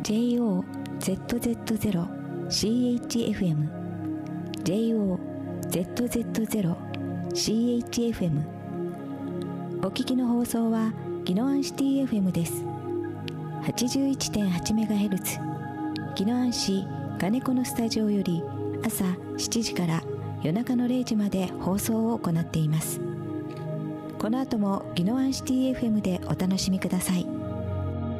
JOZZ0CHFM JOZZ0CHFM お聞きの放送は宜野湾シティ FM です。 81.8MHz 宜野湾市金子のスタジオより朝7時から夜中の0時まで放送を行っています。この後も宜野湾シティ FM でお楽しみください。